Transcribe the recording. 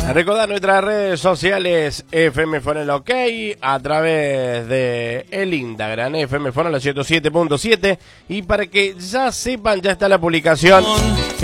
Recordad nuestras redes sociales FM Fonel OK a través de el Instagram FM Fonel 107.7 y para que ya sepan, ya está la publicación